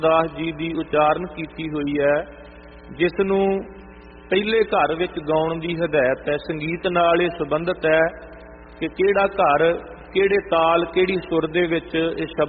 दास जी की उचारण की हुई है, जिसनों पहले घर विच गाउण की हदायत है। संगीत नाल संबंधित है कि किहड़ा घर किहड़े ताल किहड़ी सुर दे विच इह शब्द